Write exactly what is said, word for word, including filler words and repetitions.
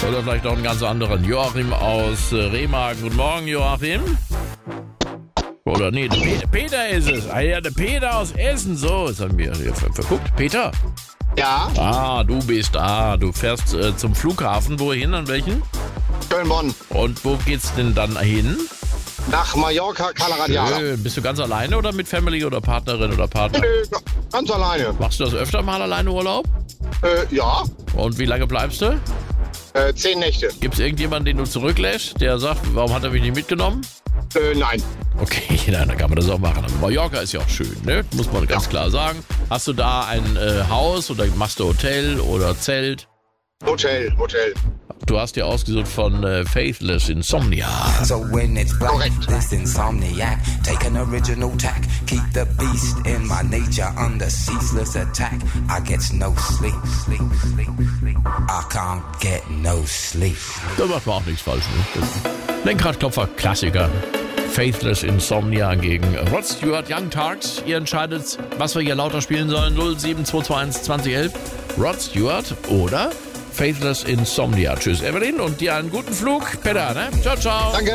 Oder vielleicht noch einen ganz anderen. Joachim aus äh, Remagen. Guten Morgen, Joachim. Oder nee, der Peter, Peter ist es. Ah ja, der Peter aus Essen. So, jetzt haben wir hier ver verguckt. Peter? Ja, Ah, du bist da. Du fährst äh, zum Flughafen. Wohin? An welchen? Köln-Bonn. Und wo geht's denn dann hin? Nach Mallorca, Cala Radiada. Äh, bist du ganz alleine oder mit Family oder Partnerin oder Partner? Nö, ganz alleine. Machst du das öfter mal alleine Urlaub? Äh, ja, Und wie lange bleibst du? äh, zehn Nächte. Gibt's irgendjemanden, den du zurücklässt, der sagt, warum hat er mich nicht mitgenommen? Äh, nein. Okay, nein, dann kann man das auch machen. Aber Mallorca ist ja auch schön, ne? Muss man ganz klar sagen. Hast du da ein äh, Haus oder machst du Hotel oder Zelt? Hotel, Hotel. Du hast dir ausgesucht von äh, Faithless Insomnia. So when it's black, Correct. this insomniac, take an original tack, keep the beast in my nature under ceaseless attack. I get no sleep, sleep, sleep, sleep. I can't get no sleep. Da macht man auch nichts falsch, ne? Lenkradklopfer, Klassiker. Faithless Insomnia gegen Rod Stewart, Young Turks. Ihr entscheidet, was wir hier lauter spielen sollen. null sieben zwei zwei eins zwanzig elf. Rod Stewart oder Faithless Insomnia. Tschüss, Evelyn, und dir einen guten Flug. Peter, ne? Ciao, ciao. Danke.